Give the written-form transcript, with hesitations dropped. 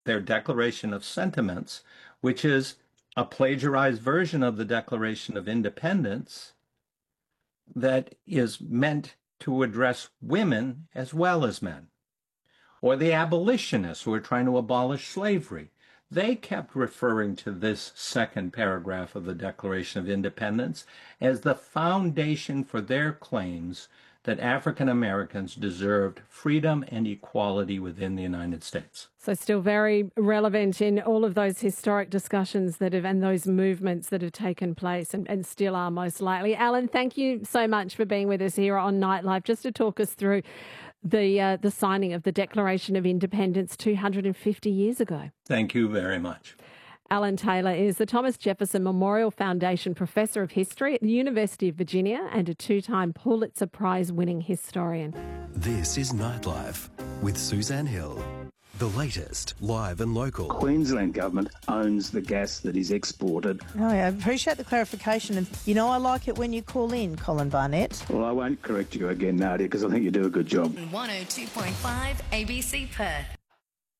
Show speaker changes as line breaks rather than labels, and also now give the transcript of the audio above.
their Declaration of Sentiments, which is a plagiarized version of the Declaration of Independence that is meant to address women as well as men. Or the abolitionists who are trying to abolish slavery. They kept referring to this second paragraph of the Declaration of Independence as the foundation for their claims that African Americans deserved freedom and equality within the United States.
So still very relevant in all of those historic discussions that have and those movements that have taken place and still are most likely. Alan, thank you so much for being with us here on Nightlife just to talk us through the signing of the Declaration of Independence 250 years ago.
Thank you very much.
Alan Taylor is the Thomas Jefferson Memorial Foundation Professor of History at the University of Virginia and a two-time Pulitzer Prize-winning historian.
This is Nightlife with Suzanne Hill. The latest, live and local.
Queensland Government owns the gas that is exported.
Oh, yeah, I appreciate the clarification. And, I like it when you call in, Colin Barnett.
Well, I won't correct you again, Nadia, because I think you do a good job.
102.5 ABC Perth.